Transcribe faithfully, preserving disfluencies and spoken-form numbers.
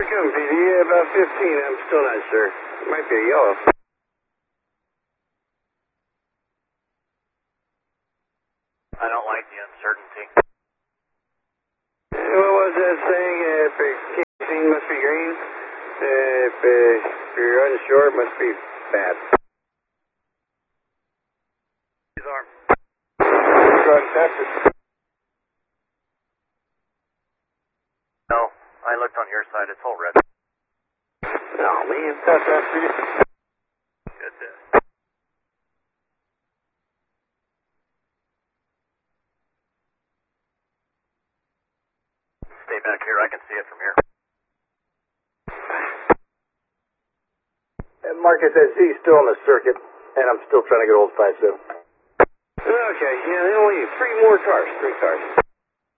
come, P D? About fifteen. I'm still not sure. Might be a yellow. I don't like the uncertainty. What was that saying? If it's green, must be green. If, uh, if you're unsure, it must be bad. His arm. No, I looked on your side. It's all red. Oh, man. That's after you. Good. Uh, Stay back here. I can see it from here. And Marcus, I see you still on the circuit, and I'm still trying to get old five seven. Okay, yeah, only three more cars. Three cars.